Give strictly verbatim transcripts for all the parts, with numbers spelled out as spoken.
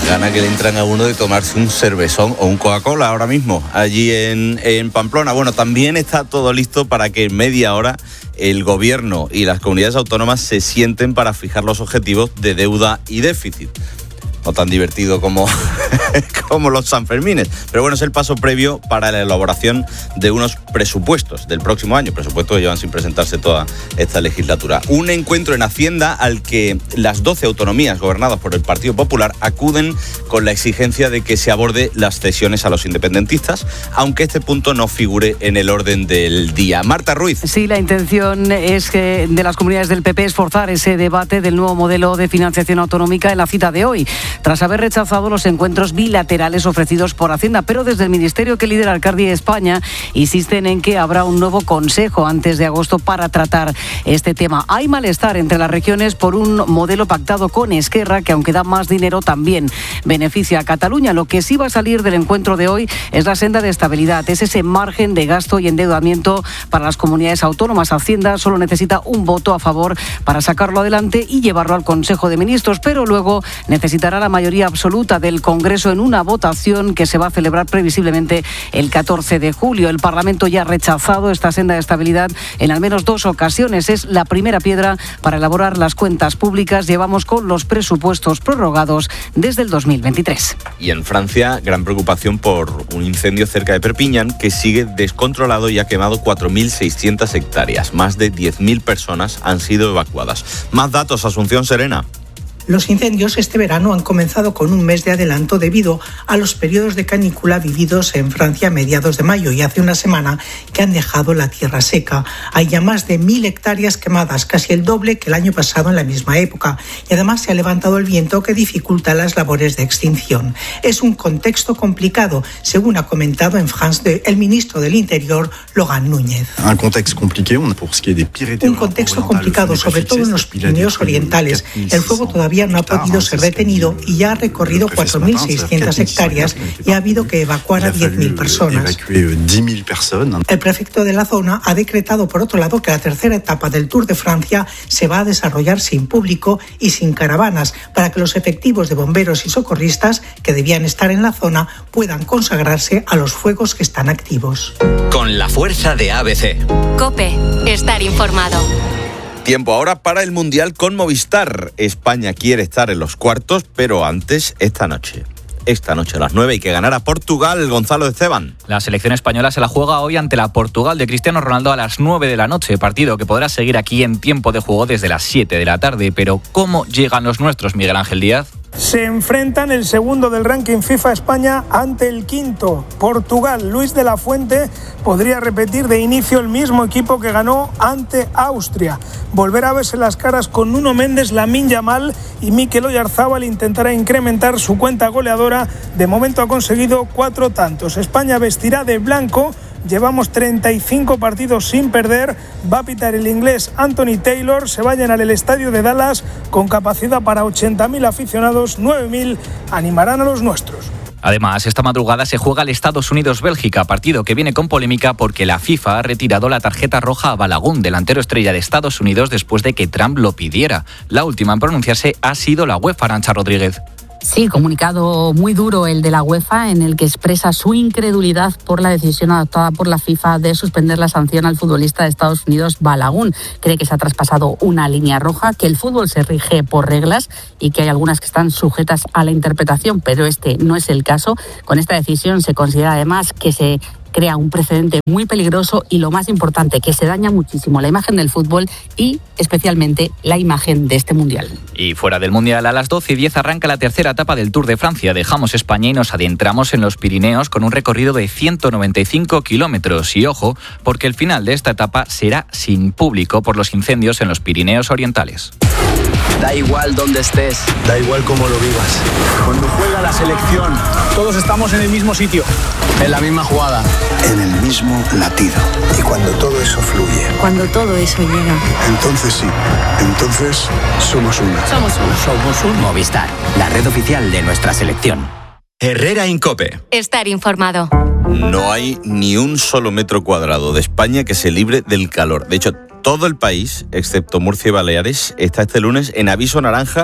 Gana que le entran a uno de tomarse un cervezón o un Coca-Cola ahora mismo, allí en, en Pamplona. Bueno, también está todo listo para que en media hora el gobierno y las comunidades autónomas se sienten para fijar los objetivos de deuda y déficit. No tan divertido como, como los Sanfermines. Pero bueno, es el paso previo para la elaboración de unos presupuestos del próximo año, presupuestos que llevan sin presentarse toda esta legislatura. Un encuentro en Hacienda al que las doce autonomías gobernadas por el Partido Popular acuden con la exigencia de que se aborde las cesiones a los independentistas, aunque este punto no figure en el orden del día. Marta Ruiz. Sí, la intención es que de las comunidades del P P es forzar ese debate del nuevo modelo de financiación autonómica en la cita de hoy, tras haber rechazado los encuentros bilaterales ofrecidos por Hacienda. Pero desde el ministerio que lidera Alcardi España insisten en que habrá un nuevo consejo antes de agosto para tratar este tema. Hay malestar entre las regiones por un modelo pactado con Esquerra que, aunque da más dinero, también beneficia a Cataluña. Lo que sí va a salir del encuentro de hoy es la senda de estabilidad, es ese margen de gasto y endeudamiento para las comunidades autónomas. Hacienda solo necesita un voto a favor para sacarlo adelante y llevarlo al Consejo de Ministros, pero luego necesitará la mayoría absoluta del Congreso en una votación que se va a celebrar previsiblemente el catorce de julio. El Parlamento ya ha rechazado esta senda de estabilidad en al menos dos ocasiones. Es la primera piedra para elaborar las cuentas públicas. Llevamos con los presupuestos prorrogados desde el dos mil veintitrés. Y en Francia, gran preocupación por un incendio cerca de Perpiñán que sigue descontrolado y ha quemado cuatro mil seiscientas hectáreas. Más de diez mil personas han sido evacuadas. Más datos, Asunción Serena. Los incendios este verano han comenzado con un mes de adelanto debido a los periodos de canícula vividos en Francia a mediados de mayo y hace una semana que han dejado la tierra seca. Hay ya más de mil hectáreas quemadas, casi el doble que el año pasado en la misma época. Y además se ha levantado el viento que dificulta las labores de extinción. Es un contexto complicado, según ha comentado en France dos el ministro del Interior, Laurent Núñez. Un contexto complicado, sobre todo en los Pirineos orientales. El fuego todavía no ha podido ser detenido y ya ha recorrido cuatro mil seiscientas hectáreas y ha habido que evacuar a diez mil personas. El prefecto de la zona ha decretado, por otro lado, que la tercera etapa del Tour de Francia se va a desarrollar sin público y sin caravanas, para que los efectivos de bomberos y socorristas que debían estar en la zona puedan consagrarse a los fuegos que están activos. Con la fuerza de A B C. COPE. Estar informado. Tiempo ahora para el Mundial con Movistar. España quiere estar en los cuartos, pero antes, esta noche. Esta noche a las nueve hay que ganar a Portugal. Gonzalo Esteban. La selección española se la juega hoy ante la Portugal de Cristiano Ronaldo a las nueve de la noche. Partido que podrá seguir aquí en tiempo de juego desde las siete de la tarde. Pero ¿cómo llegan los nuestros, Miguel Ángel Díaz? Se enfrentan el segundo del ranking FIFA España ante el quinto, Portugal. Luis de la Fuente podría repetir de inicio el mismo equipo que ganó ante Austria. Volverá a verse las caras con Nuno Méndez, Lamine Yamal y Mikel Oyarzábal. Intentará incrementar su cuenta goleadora. De momento ha conseguido cuatro tantos. España vestirá de blanco. Llevamos treinta y cinco partidos sin perder. Va a pitar el inglés Anthony Taylor. Se va a llenar el estadio de Dallas con capacidad para ochenta mil aficionados. nueve mil animarán a los nuestros. Además, esta madrugada se juega el Estados Unidos-Bélgica, partido que viene con polémica porque la FIFA ha retirado la tarjeta roja a Balagun, delantero estrella de Estados Unidos, después de que Trump lo pidiera. La última en pronunciarse ha sido la UEFA, Arantxa Rodríguez. Sí, comunicado muy duro el de la UEFA en el que expresa su incredulidad por la decisión adoptada por la FIFA de suspender la sanción al futbolista de Estados Unidos Balagun. Cree que se ha traspasado una línea roja, que el fútbol se rige por reglas y que hay algunas que están sujetas a la interpretación, pero este no es el caso. Con esta decisión se considera además que se crea un precedente muy peligroso y, lo más importante, que se daña muchísimo la imagen del fútbol y especialmente la imagen de este Mundial. Y fuera del Mundial, a las doce y diez arranca la tercera etapa del Tour de Francia. Dejamos España y nos adentramos en los Pirineos con un recorrido de ciento noventa y cinco kilómetros. Y ojo, porque el final de esta etapa será sin público por los incendios en los Pirineos orientales. Da igual dónde estés, da igual cómo lo vivas. Cuando juega la selección, todos estamos en el mismo sitio, en la misma jugada, en el mismo latido. Y cuando todo eso fluye, cuando todo eso llega, entonces sí, entonces somos una. Somos una. Somos un Movistar, la red oficial de nuestra selección. Herrera en COPE. Estar informado. No hay ni un solo metro cuadrado de España que se libre del calor. De hecho, todo el país, excepto Murcia y Baleares, está este lunes en aviso naranja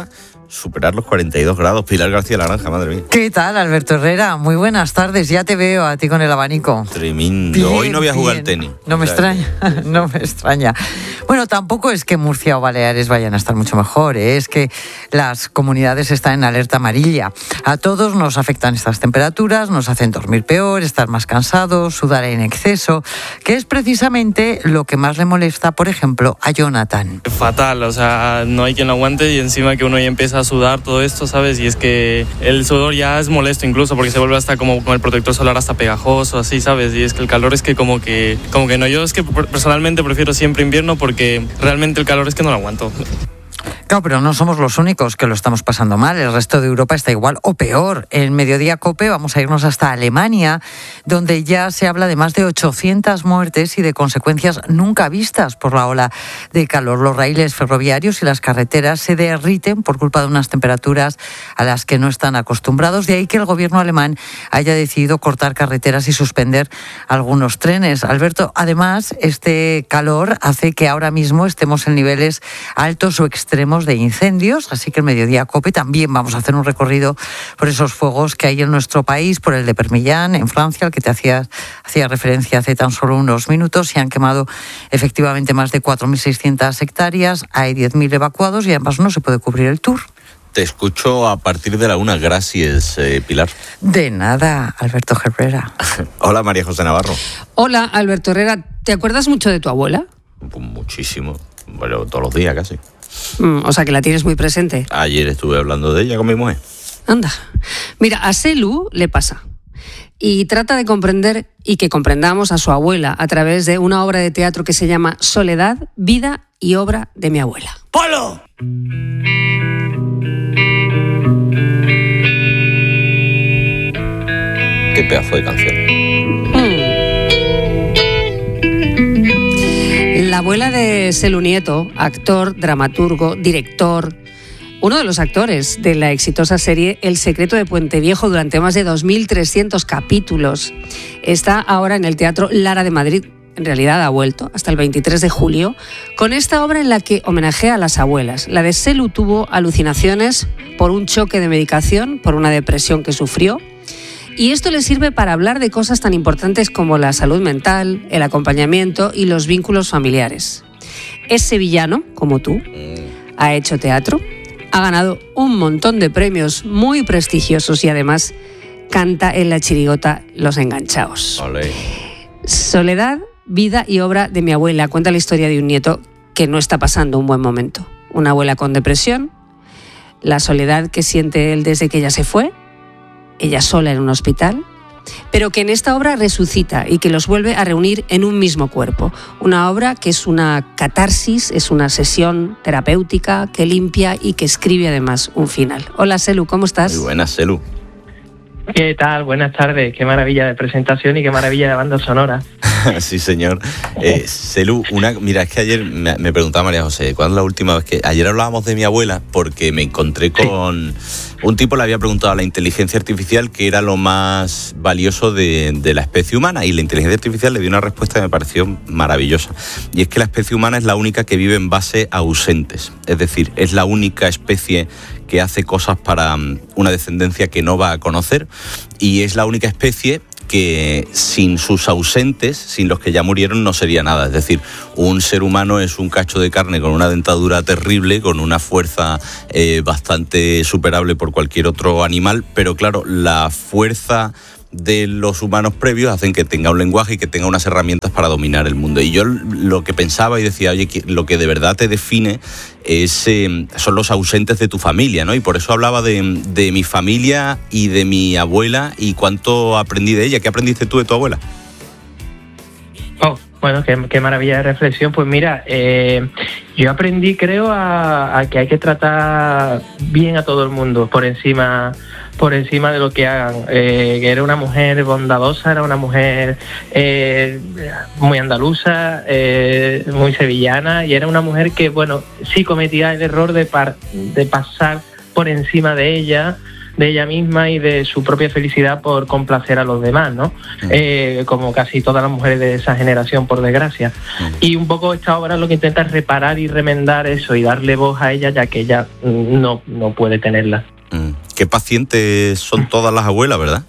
superar los cuarenta y dos grados. Pilar García Laranja, madre mía. ¿Qué tal, Alberto Herrera? Muy buenas tardes. Ya te veo a ti con el abanico. Tremendo. Bien, Hoy no voy a jugar al bien. tenis. No me O sea, extraña, no me extraña. Bueno, tampoco es que Murcia o Baleares vayan a estar mucho mejor, ¿eh? Es que las comunidades están en alerta amarilla. A todos nos afectan estas temperaturas, nos hacen dormir peor, estar más cansados, sudar en exceso, que es precisamente lo que más le molesta, por ejemplo, a Jonathan. Fatal, o sea, no hay quien lo aguante y encima que uno ya empieza a sudar todo esto, ¿sabes? Y es que el sudor ya es molesto incluso porque se vuelve hasta como con el protector solar hasta pegajoso, así, ¿sabes? Y es que el calor es que como que, como que no, yo es que personalmente prefiero siempre invierno porque realmente el calor es que no lo aguanto. Claro, pero no somos los únicos que lo estamos pasando mal. El resto de Europa está igual o peor. En Mediodía COPE vamos a irnos hasta Alemania, donde ya se habla de más de ochocientas muertes y de consecuencias nunca vistas por la ola de calor. Los raíles ferroviarios y las carreteras se derriten por culpa de unas temperaturas a las que no están acostumbrados. De ahí que el gobierno alemán haya decidido cortar carreteras y suspender algunos trenes. Alberto, además, este calor hace que ahora mismo estemos en niveles altos o extremos de incendios, así que el Mediodía COPE también vamos a hacer un recorrido por esos fuegos que hay en nuestro país, por el de Permillán, en Francia, al que te hacía, hacía referencia hace tan solo unos minutos. Se han quemado efectivamente más de cuatro mil seiscientas hectáreas, hay diez mil evacuados y además no se puede cubrir el tour. Te escucho a partir de la una. Gracias, eh, Pilar. De nada, Alberto Herrera. Hola, María José Navarro. Hola, Alberto Herrera. ¿Te acuerdas mucho de tu abuela? Pues muchísimo. Bueno, todos los días casi. Mm, o sea, que la tienes muy presente. Ayer estuve hablando de ella con mi mujer. Anda. Mira, a Selu le pasa. Y trata de comprender y que comprendamos a su abuela a través de una obra de teatro que se llama Soledad, vida y obra de mi abuela. ¡Polo! Qué pedazo de canción. La abuela de Selu Nieto, actor, dramaturgo, director, uno de los actores de la exitosa serie El secreto de Puente Viejo durante más de dos mil trescientos capítulos, está ahora en el Teatro Lara de Madrid. En realidad ha vuelto hasta el veintitrés de julio con esta obra en la que homenajea a las abuelas. La de Selu tuvo alucinaciones por un choque de medicación, por una depresión que sufrió. Y esto le sirve para hablar de cosas tan importantes como la salud mental, el acompañamiento y los vínculos familiares. Es sevillano, como tú, ha hecho teatro, ha ganado un montón de premios muy prestigiosos y además canta en la chirigota Los Enganchaos. Olé. Soledad, vida y obra de mi abuela. Cuenta la historia de un nieto que no está pasando un buen momento. Una abuela con depresión, la soledad que siente él desde que ella se fue, ella sola en un hospital, pero que en esta obra resucita y que los vuelve a reunir en un mismo cuerpo. Una obra que es una catarsis, es una sesión terapéutica que limpia y que escribe además un final. Hola, Selu, ¿cómo estás? Muy buenas, Selu. ¿Qué tal? Buenas tardes. Qué maravilla de presentación y qué maravilla de banda sonora. Sí, señor. Eh, Selu, una, mira, es que ayer me, me preguntaba María José, ¿cuándo es la última vez que...? Ayer hablábamos de mi abuela porque me encontré con... Sí. Un tipo le había preguntado a la inteligencia artificial qué era lo más valioso de, de la especie humana y la inteligencia artificial le dio una respuesta que me pareció maravillosa. Y es que la especie humana es la única que vive en base a ausentes. Es decir, es la única especie que hace cosas para una descendencia que no va a conocer y es la única especie que sin sus ausentes, sin los que ya murieron, no sería nada. Es decir, un ser humano es un cacho de carne con una dentadura terrible, con una fuerza eh, bastante superable por cualquier otro animal, pero claro, la fuerza de los humanos previos hacen que tenga un lenguaje y que tenga unas herramientas para dominar el mundo. Y yo lo que pensaba y decía, oye, lo que de verdad te define es, eh, son los ausentes de tu familia, ¿no? Y por eso hablaba de, de mi familia y de mi abuela y cuánto aprendí de ella. ¿Qué aprendiste tú de tu abuela? Oh, bueno, qué, qué maravilla de reflexión. Pues mira, eh, yo aprendí, creo, a, a que hay que tratar bien a todo el mundo por encima... por encima de lo que hagan. Eh, era una mujer bondadosa, era una mujer eh, muy andaluza, eh, muy sevillana, y era una mujer que, bueno, sí cometía el error de, par, de pasar por encima de ella, de ella misma y de su propia felicidad por complacer a los demás, ¿no? Mm. Eh, como casi todas las mujeres de esa generación, por desgracia. Mm. Y un poco esta obra lo que intenta es reparar y remendar eso y darle voz a ella, ya que ella no, no puede tenerla. Mm. Qué pacientes son todas las abuelas, ¿verdad?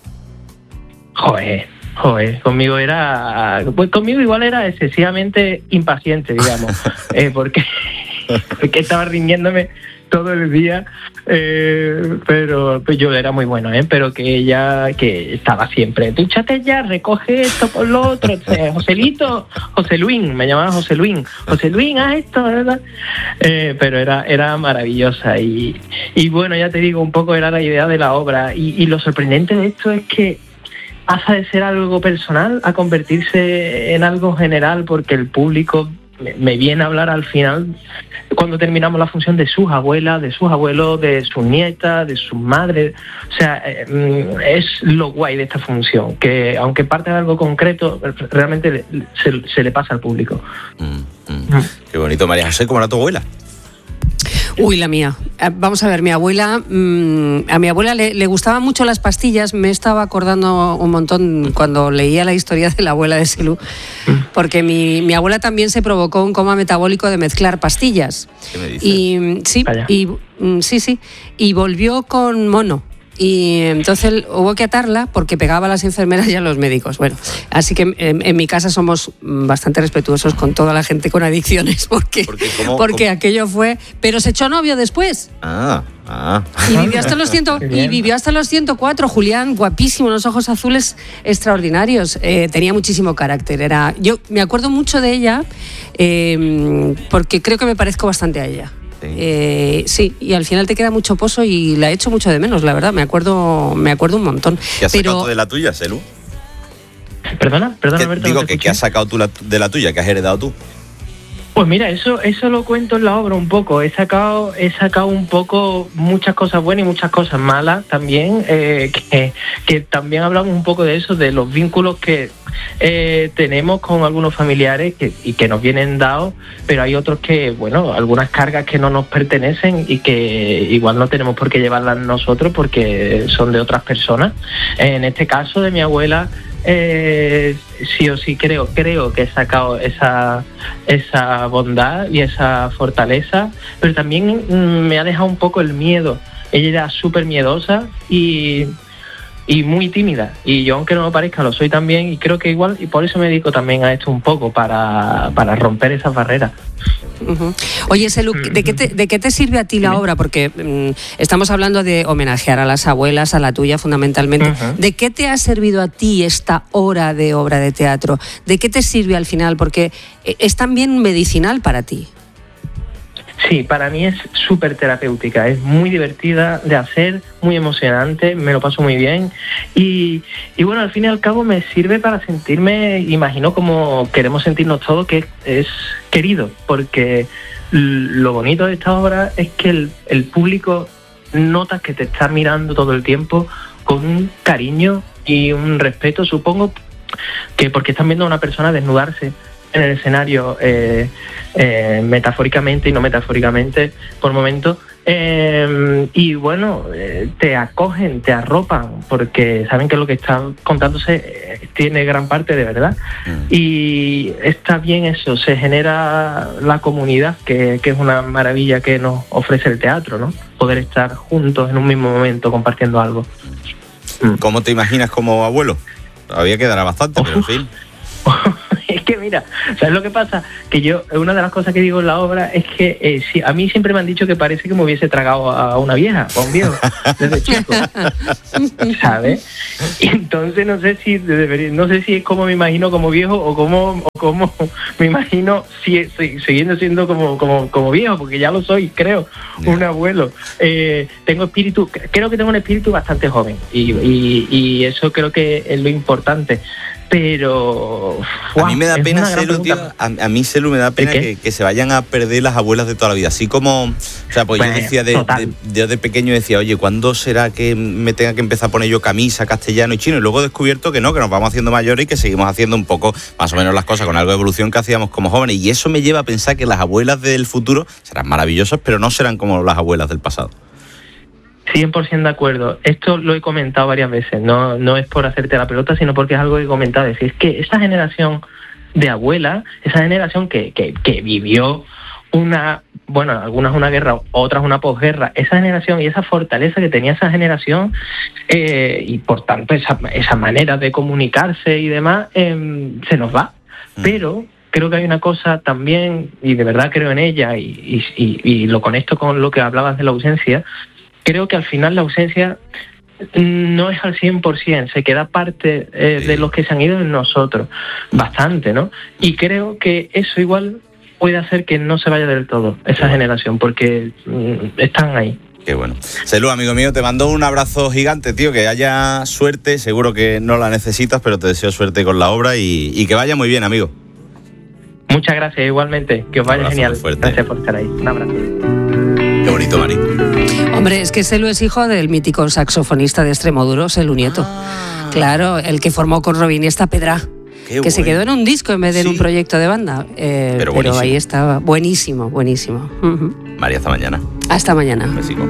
Joder, joder, conmigo era, pues conmigo igual era excesivamente impaciente, digamos, eh, porque, porque estaba riñéndome todo el día, eh, pero pues yo era muy bueno, ¿eh? Pero que ella, que estaba siempre, dúchate ya, recoge esto por lo otro, Joselito, José Luis, me llamaba José Luis, José Luis, haz esto, ¿verdad? Eh, pero era, era maravillosa y, y bueno, ya te digo, un poco era la idea de la obra y, y lo sorprendente de esto es que pasa de ser algo personal a convertirse en algo general, porque el público me, me viene a hablar al final, cuando terminamos la función, de sus abuelas, de sus abuelos, de sus nietas, de sus madres. O sea, eh, es lo guay de esta función, que aunque parte de algo concreto, realmente se, se le pasa al público. Mm, mm. Mm. Qué bonito. María José, ¿cómo era tu abuela? Uy, la mía. Vamos a ver, mi abuela, mmm, a mi abuela le, le gustaban mucho las pastillas. Me estaba acordando un montón cuando leía la historia de la abuela de Selú, porque mi, mi abuela también se provocó un coma metabólico de mezclar pastillas. ¿Qué me dices? Y sí, y, sí, sí, y volvió con mono. Y entonces hubo que atarla porque pegaba a las enfermeras y a los médicos. Bueno, así que en, en mi casa somos bastante respetuosos con toda la gente con adicciones, porque, porque, ¿cómo, porque cómo? aquello fue... Pero se echó novio después. Ah, ah. Y vivió hasta los cien, y vivió hasta los ciento cuatro. Julián, guapísimo, unos ojos azules extraordinarios. Eh, tenía muchísimo carácter. Era, yo me acuerdo mucho de ella eh, porque creo que me parezco bastante a ella. Sí. Eh, sí, y al final te queda mucho pozo y la echo mucho de menos, la verdad. Me acuerdo, me acuerdo un montón. ¿Qué has pero... sacado tú de la tuya, Selú? Perdona, perdona, Berta, digo no que ¿qué has sacado tú la, de la tuya? ¿Qué has heredado tú? Pues mira, eso eso lo cuento en la obra un poco. He sacado he sacado un poco muchas cosas buenas y muchas cosas malas también, eh, que, que también hablamos un poco de eso, de los vínculos que eh, tenemos con algunos familiares que, y que nos vienen dados, pero hay otros que, bueno, algunas cargas que no nos pertenecen y que igual no tenemos por qué llevarlas nosotros porque son de otras personas. En este caso de mi abuela, Eh, sí o sí creo creo que he sacado esa esa bondad y esa fortaleza, pero también mm, me ha dejado un poco el miedo. Ella era súper miedosa y y muy tímida, y yo, aunque no me parezca, lo soy también, y creo que igual, y por eso me dedico también a esto un poco, para, para romper esas barreras. Uh-huh. Oye, Selú, ¿de qué, te, ¿de qué te sirve a ti la obra? Porque um, estamos hablando de homenajear a las abuelas, a la tuya fundamentalmente. Uh-huh. ¿De qué te ha servido a ti esta hora de obra de teatro? ¿De qué te sirve al final? Porque es también medicinal para ti. Sí, para mí es súper terapéutica, es muy divertida de hacer, muy emocionante, me lo paso muy bien y, y bueno, al fin y al cabo me sirve para sentirme, imagino como queremos sentirnos todos, que es querido, porque lo bonito de esta obra es que el, el público nota que te está mirando todo el tiempo con un cariño y un respeto, supongo que porque están viendo a una persona desnudarse en el escenario, eh, eh, metafóricamente y no metafóricamente por momentos, eh, y bueno, eh, te acogen, te arropan, porque saben que lo que está contándose eh, tiene gran parte de verdad. Mm. Y está bien eso, se genera la comunidad, que, que es una maravilla que nos ofrece el teatro, ¿no? Poder estar juntos en un mismo momento compartiendo algo. Mm. ¿Cómo te imaginas como abuelo? Todavía quedará bastante, pero en fin. Es que mira, ¿sabes lo que pasa? Que yo, una de las cosas que digo en la obra es que eh, sí, a mí siempre me han dicho que parece que me hubiese tragado a una vieja o a un viejo desde chico, ¿sabes? Y entonces no sé si debería, no sé si es como me imagino como viejo o como, o como me imagino si, si, siguiendo siendo como, como, como viejo, porque ya lo soy, creo, yeah. un abuelo. Eh, tengo espíritu, creo que tengo un espíritu bastante joven y, y, y eso creo que es lo importante. Pero wow, a mí me da pena, Selú, tío, a, a mí, Selú, me da pena que, que se vayan a perder las abuelas de toda la vida. Así como, o sea, pues bueno, yo decía de, de, de, de pequeño decía, oye, ¿cuándo será que me tenga que empezar a poner yo camisa, castellano y chino? Y luego he descubierto que no, que nos vamos haciendo mayores y que seguimos haciendo un poco más o menos las cosas con algo de evolución que hacíamos como jóvenes. Y eso me lleva a pensar que las abuelas del futuro serán maravillosas, pero no serán como las abuelas del pasado. cien por ciento de acuerdo. Esto lo he comentado varias veces, no, no es por hacerte la pelota, sino porque es algo que he comentado. Es decir, es que esa generación de abuela, esa generación que, que, que vivió una, bueno, algunas una guerra, otras una posguerra, esa generación y esa fortaleza que tenía esa generación eh, y por tanto esa, esa manera de comunicarse y demás, eh, se nos va. Mm. Pero creo que hay una cosa también, y de verdad creo en ella, y, y, y, y lo conecto con lo que hablabas de la ausencia. Creo que al final la ausencia no es al cien por ciento, se queda parte eh, sí. de los que se han ido en nosotros, bastante, ¿no? Y creo que eso igual puede hacer que no se vaya del todo esa bueno. generación, porque mm, están ahí. Qué bueno. Celu, amigo mío, te mando un abrazo gigante, tío, que haya suerte, seguro que no la necesitas, pero te deseo suerte con la obra y, y que vaya muy bien, amigo. Muchas gracias, igualmente, que os vaya genial. Gracias por estar ahí. Un abrazo. Qué bonito, Mari. Hombre, es que Celu es hijo del mítico saxofonista de Extremoduro, Celu Nieto. Ah. Claro, el que formó con Robin y esta Pedra. Qué que bueno. Se quedó en un disco en vez de sí. en un proyecto de banda. Eh, pero, pero ahí estaba. Buenísimo, buenísimo. Uh-huh. María, hasta mañana. Hasta mañana. Besico.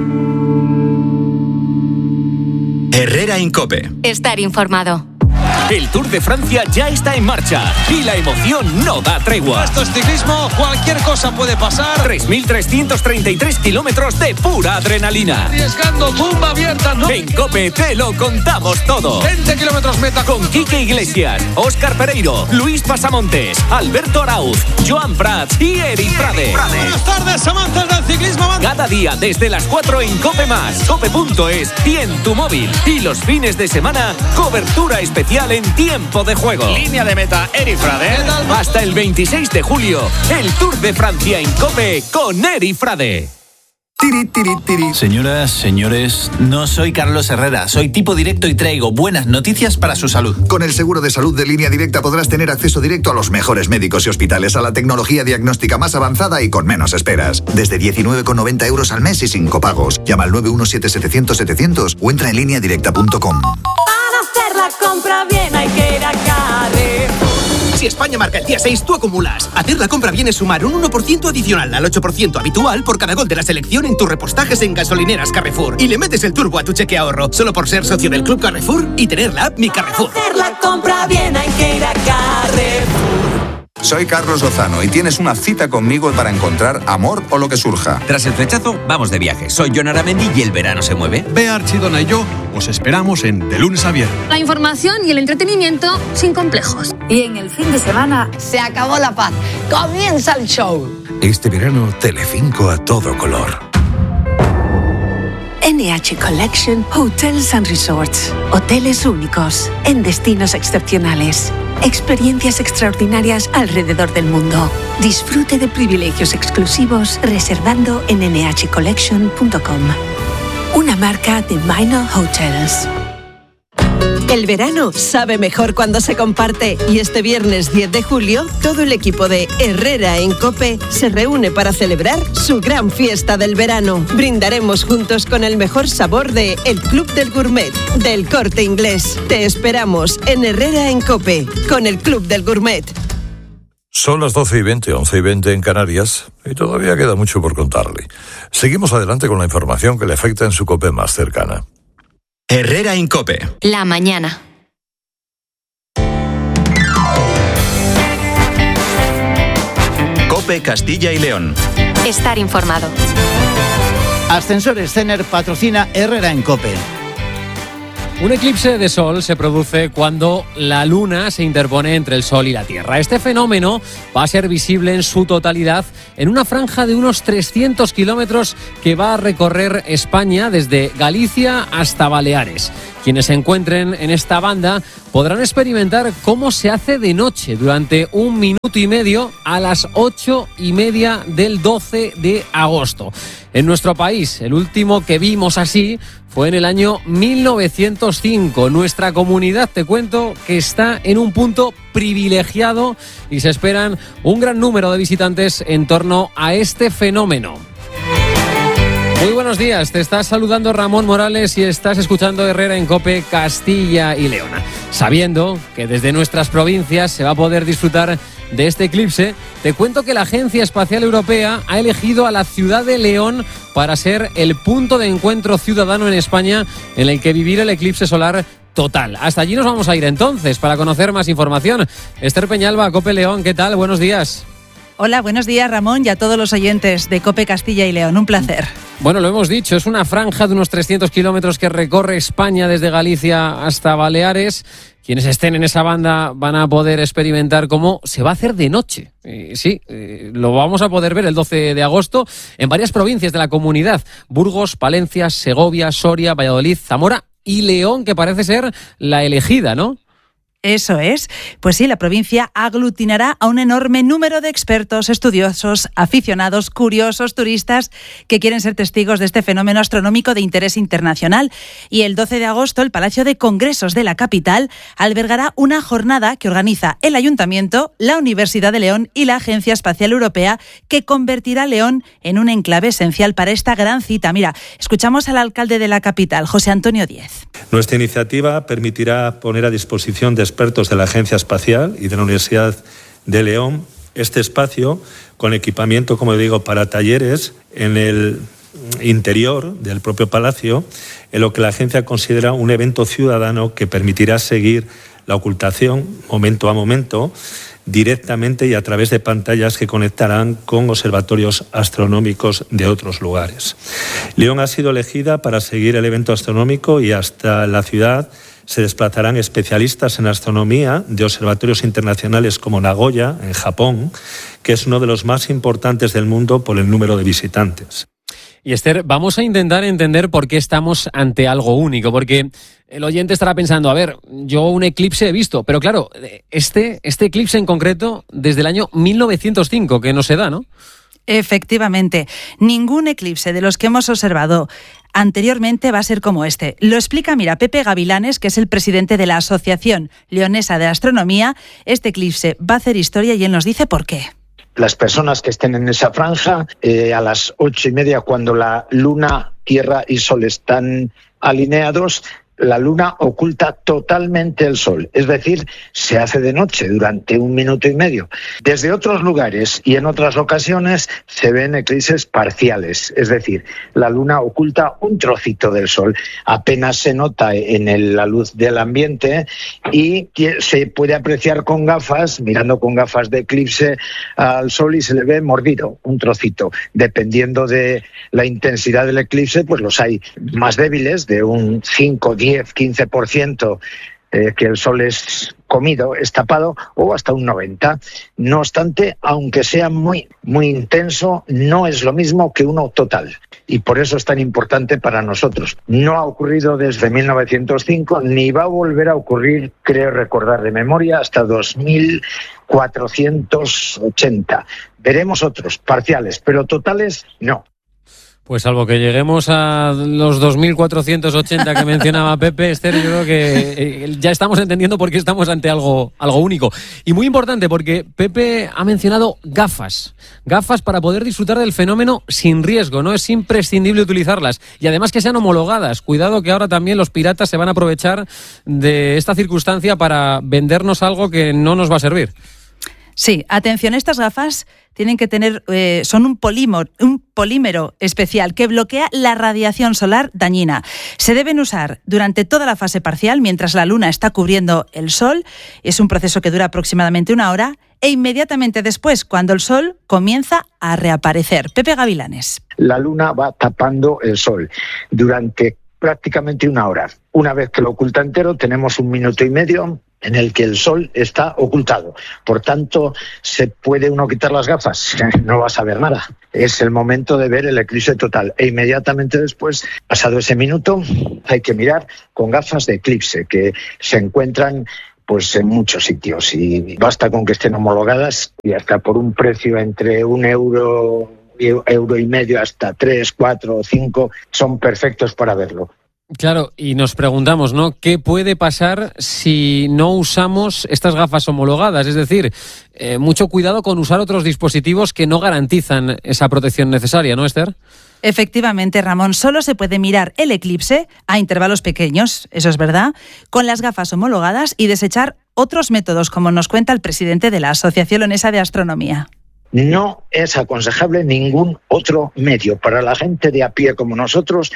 Herrera en COPE. Estar informado. El Tour de Francia ya está en marcha y la emoción no da tregua. Esto es ciclismo, cualquier cosa puede pasar. tres mil trescientos treinta y tres kilómetros de pura adrenalina. Arriesgando, tumba abierta, ¿no? En COPE te lo contamos todo. veinte kilómetros meta. Con Quique Iglesias, Óscar Pereiro, Luis Pasamontes, Alberto Arauz, Joan Prats y Eric Frade. Buenas tardes, amantes del ciclismo. Cada día desde las cuatro en COPE más, cope punto es y en tu móvil. Y los fines de semana, cobertura especial en tiempo de juego. Línea de meta, Eric Frade. Hasta el veintiséis de julio, el Tour de Francia en COPE con Eric Frade. Tiri, tiri, tiri. Señoras, señores, no soy Carlos Herrera, soy tipo directo y traigo buenas noticias para su salud. Con el seguro de salud de Línea Directa podrás tener acceso directo a los mejores médicos y hospitales, a la tecnología diagnóstica más avanzada y con menos esperas. Desde diecinueve con noventa euros al mes y sin copagos. Llama al nueve uno siete setecientos setecientos o entra en línea directa punto com. Para hacer la compra bien hay que ir a Carrefour. Si España marca el día seis, tú acumulas. Hacer la compra bien es sumar un uno por ciento adicional al ocho por ciento habitual por cada gol de la selección en tus repostajes en gasolineras Carrefour. Y le metes el turbo a tu cheque ahorro, solo por ser socio del Club Carrefour y tener la app Mi Carrefour. Para hacer la compra bien hay que ir a Carrefour. Soy Carlos Lozano y tienes una cita conmigo para encontrar amor o lo que surja. Tras el flechazo, vamos de viaje. Soy Jon Aramendi y el verano se mueve. Bea Archidona y yo os esperamos en De Lunes a Viernes. La información y el entretenimiento sin complejos. Y en el fin de semana se acabó la paz. Comienza el show. Este verano, Telecinco a todo color. N H Collection Hotels and Resorts. Hoteles únicos en destinos excepcionales. Experiencias extraordinarias alrededor del mundo. Disfrute de privilegios exclusivos reservando en ene hache collection punto com. Una marca de Minor Hotels. El verano sabe mejor cuando se comparte y este viernes diez de julio todo el equipo de Herrera en COPE se reúne para celebrar su gran fiesta del verano. Brindaremos juntos con el mejor sabor de El Club del Gourmet, del Corte Inglés. Te esperamos en Herrera en COPE, con el Club del Gourmet. Son las doce y veinte, once y veinte en Canarias, y todavía queda mucho por contarle. Seguimos adelante con la información que le afecta en su COPE más cercana. Herrera en COPE. La mañana. COPE Castilla y León. Estar informado. Ascensores Cener patrocina Herrera en COPE. Un eclipse de sol se produce cuando la luna se interpone entre el sol y la tierra. Este fenómeno va a ser visible en su totalidad en una franja de unos trescientos kilómetros que va a recorrer España desde Galicia hasta Baleares. Quienes se encuentren en esta banda podrán experimentar cómo se hace de noche durante un minuto y medio a las ocho y media del doce de agosto. En nuestro país, el último que vimos así fue en el año mil novecientos cinco. Nuestra comunidad, te cuento, que está en un punto privilegiado y se esperan un gran número de visitantes en torno a este fenómeno. Muy buenos días, te está saludando Ramón Morales y estás escuchando Herrera en COPE Castilla y León. Sabiendo que desde nuestras provincias se va a poder disfrutar de este eclipse, te cuento que la Agencia Espacial Europea ha elegido a la ciudad de León para ser el punto de encuentro ciudadano en España en el que vivir el eclipse solar total. Hasta allí nos vamos a ir entonces para conocer más información. Esther Peñalba, COPE León, ¿qué tal? Buenos días. Hola, buenos días Ramón y a todos los oyentes de COPE Castilla y León. Un placer. Bueno, lo hemos dicho, es una franja de unos trescientos kilómetros que recorre España desde Galicia hasta Baleares. Quienes estén en esa banda van a poder experimentar cómo se va a hacer de noche. Eh, sí, eh, lo vamos a poder ver el doce de agosto en varias provincias de la comunidad. Burgos, Palencia, Segovia, Soria, Valladolid, Zamora y León, que parece ser la elegida, ¿no? Eso es. Pues sí, la provincia aglutinará a un enorme número de expertos, estudiosos, aficionados, curiosos, turistas que quieren ser testigos de este fenómeno astronómico de interés internacional. Y el doce de agosto, el Palacio de Congresos de la capital albergará una jornada que organiza el Ayuntamiento, la Universidad de León y la Agencia Espacial Europea, que convertirá a León en un enclave esencial para esta gran cita. Mira, escuchamos al alcalde de la capital, José Antonio Díez. Nuestra iniciativa permitirá poner a disposición de expertos de la Agencia Espacial y de la Universidad de León este espacio con equipamiento, como digo, para talleres en el interior del propio palacio, en lo que la agencia considera un evento ciudadano que permitirá seguir la ocultación momento a momento, directamente y a través de pantallas que conectarán con observatorios astronómicos de otros lugares. León ha sido elegida para seguir el evento astronómico y hasta la ciudad se desplazarán especialistas en astronomía de observatorios internacionales como Nagoya, en Japón, que es uno de los más importantes del mundo por el número de visitantes. Y Esther, vamos a intentar entender por qué estamos ante algo único, porque el oyente estará pensando, a ver, yo un eclipse he visto, pero claro, este, este eclipse en concreto desde el año mil novecientos cinco, que no se da, ¿no? Efectivamente, ningún eclipse de los que hemos observado anteriormente va a ser como este. Lo explica, mira, Pepe Gavilanes, que es el presidente de la Asociación Leonesa de Astronomía. Este eclipse va a hacer historia y él nos dice por qué. Las personas que estén en esa franja, eh, a las ocho y media, cuando la luna, tierra y sol están alineados, la luna oculta totalmente el sol, es decir, se hace de noche durante un minuto y medio. Desde otros lugares y en otras ocasiones se ven eclipses parciales, es decir, la luna oculta un trocito del sol, apenas se nota en el, la luz del ambiente y se puede apreciar con gafas, mirando con gafas de eclipse al sol y se le ve mordido, un trocito. Dependiendo de la intensidad del eclipse, pues los hay más débiles, de un cinco, diez, quince por ciento eh, que el sol es comido, es tapado, o hasta un noventa por ciento. No obstante, aunque sea muy, muy intenso, no es lo mismo que uno total. Y por eso es tan importante para nosotros. No ha ocurrido desde mil novecientos cinco, ni va a volver a ocurrir, creo recordar de memoria, hasta dos mil cuatrocientos ochenta. Veremos otros, parciales, pero totales no. Pues salvo que lleguemos a los dos mil cuatrocientos ochenta que mencionaba Pepe, Esther, yo creo que ya estamos entendiendo por qué estamos ante algo, algo único. Y muy importante, porque Pepe ha mencionado gafas. Gafas para poder disfrutar del fenómeno sin riesgo, ¿no? Es imprescindible utilizarlas. Y además que sean homologadas. Cuidado que ahora también los piratas se van a aprovechar de esta circunstancia para vendernos algo que no nos va a servir. Sí, atención, estas gafas tienen que tener, eh, son un polímero, un polímero especial que bloquea la radiación solar dañina. Se deben usar durante toda la fase parcial, mientras la luna está cubriendo el sol. Es un proceso que dura aproximadamente una hora, e inmediatamente después, cuando el sol comienza a reaparecer. Pepe Gavilanes. La luna va tapando el sol durante prácticamente una hora. Una vez que lo oculta entero, tenemos un minuto y medio en el que el sol está ocultado. Por tanto, ¿se puede uno quitar las gafas? No vas a ver nada. Es el momento de ver el eclipse total. E inmediatamente después, pasado ese minuto, hay que mirar con gafas de eclipse, que se encuentran pues en muchos sitios. Y basta con que estén homologadas y hasta por un precio entre un euro, euro y medio hasta tres, cuatro o cinco, son perfectos para verlo. Claro, y nos preguntamos, ¿no? ¿Qué puede pasar si no usamos estas gafas homologadas? Es decir, eh, mucho cuidado con usar otros dispositivos que no garantizan esa protección necesaria, ¿no, Esther? Efectivamente, Ramón, solo se puede mirar el eclipse a intervalos pequeños, eso es verdad, con las gafas homologadas y desechar otros métodos, como nos cuenta el presidente de la Asociación Leonesa de Astronomía. No es aconsejable ningún otro medio para la gente de a pie como nosotros,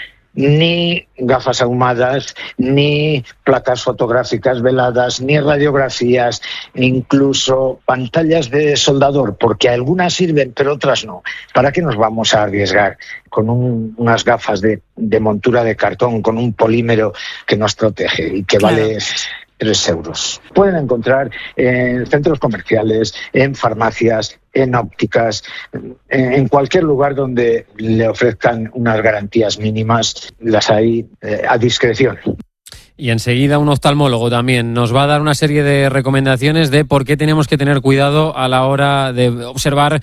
ni gafas ahumadas, ni placas fotográficas veladas, ni radiografías, incluso pantallas de soldador, porque algunas sirven pero otras no. ¿Para qué nos vamos a arriesgar con un, unas gafas de, de montura de cartón, con un polímero que nos protege y que claro. vale tres euros? Pueden encontrar en centros comerciales, en farmacias, en ópticas, en cualquier lugar donde le ofrezcan unas garantías mínimas, las hay eh, a discreción. Y enseguida un oftalmólogo también nos va a dar una serie de recomendaciones de por qué tenemos que tener cuidado a la hora de observar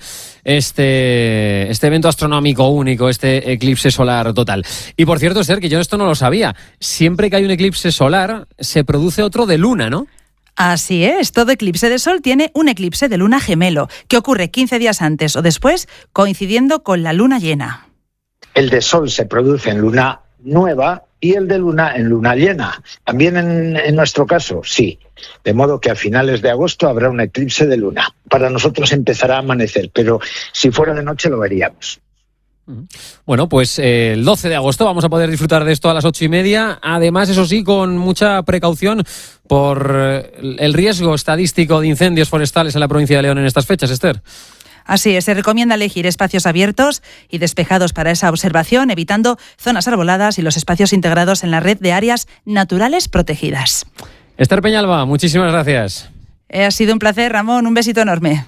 este, este evento astronómico único, este eclipse solar total. Y por cierto, Esther, que yo esto no lo sabía, siempre que hay un eclipse solar se produce otro de luna, ¿no? Así es, todo eclipse de sol tiene un eclipse de luna gemelo, que ocurre quince días antes o después, coincidiendo con la luna llena. El de sol se produce en luna nueva y el de luna en luna llena. También en, en nuestro caso, sí. De modo que a finales de agosto habrá un eclipse de luna. Para nosotros empezará a amanecer, pero si fuera de noche lo veríamos. Bueno, pues eh, el doce de agosto vamos a poder disfrutar de esto a las ocho y media. Además, eso sí, con mucha precaución por eh, el riesgo estadístico de incendios forestales en la provincia de León en estas fechas, Esther. Así es, se recomienda elegir espacios abiertos y despejados para esa observación, evitando zonas arboladas y los espacios integrados en la red de áreas naturales protegidas. Esther Peñalba, muchísimas gracias. Eh, ha sido un placer, Ramón, un besito enorme.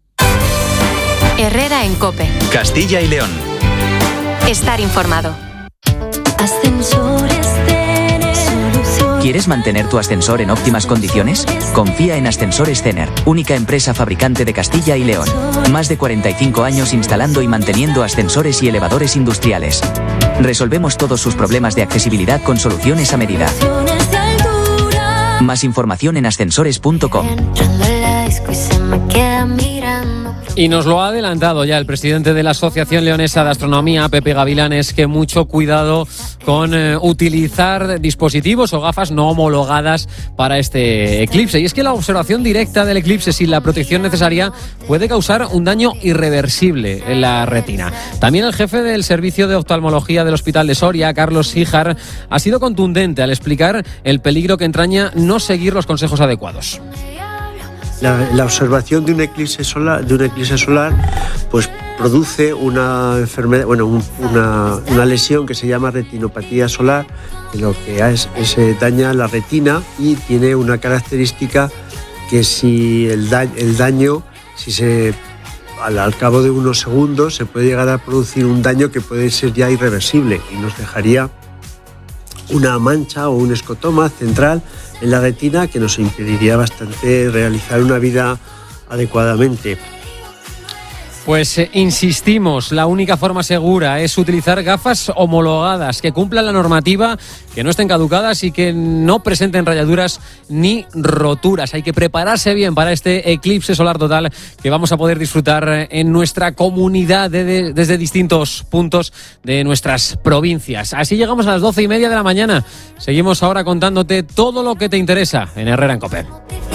Herrera en COPE. Castilla y León. Estar informado. Ascensores Cener. ¿Quieres mantener tu ascensor en óptimas condiciones? Confía en Ascensores Cener, única empresa fabricante de Castilla y León. Más de cuarenta y cinco años instalando y manteniendo ascensores y elevadores industriales. Resolvemos todos sus problemas de accesibilidad con soluciones a medida. Más información en ascensores punto com. Y nos lo ha adelantado ya el presidente de la Asociación Leonesa de Astronomía, Pepe Gavilanes, que mucho cuidado con eh, utilizar dispositivos o gafas no homologadas para este eclipse. Y es que la observación directa del eclipse sin la protección necesaria puede causar un daño irreversible en la retina. También el jefe del Servicio de Oftalmología del Hospital de Soria, Carlos Híjar, ha sido contundente al explicar el peligro que entraña no seguir los consejos adecuados. La, la observación de un eclipse solar, de un eclipse solar, pues produce una enfermedad, bueno, un, una, una lesión que se llama retinopatía solar, que lo que es, es daña la retina y tiene una característica que si el, da, el daño, si se al, al cabo de unos segundos se puede llegar a producir un daño que puede ser ya irreversible y nos dejaría una mancha o un escotoma central en la retina que nos impediría bastante realizar una vida adecuadamente. Pues eh, insistimos, la única forma segura es utilizar gafas homologadas que cumplan la normativa, que no estén caducadas y que no presenten rayaduras ni roturas. Hay que prepararse bien para este eclipse solar total que vamos a poder disfrutar en nuestra comunidad de, de, desde distintos puntos de nuestras provincias. Así llegamos a las doce y media de la mañana. Seguimos ahora contándote todo lo que te interesa en Herrera en COPE.